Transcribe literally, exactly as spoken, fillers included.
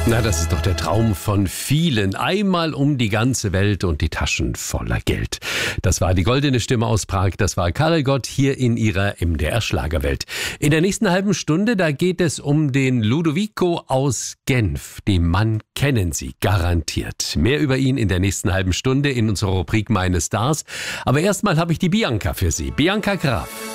Na, das ist doch der Traum von vielen. Einmal um die ganze Welt und die Taschen voller Geld. Das war die goldene Stimme aus Prag. Das war Karel Gott hier in ihrer M D R-Schlagerwelt. In der nächsten halben Stunde, da geht es um den Ludovico aus Genf. Den Mann kennen Sie garantiert. Mehr über ihn in der nächsten halben Stunde in unserer Rubrik Meine Stars. Aber erstmal habe ich die Bianca für Sie. Bianca Graf.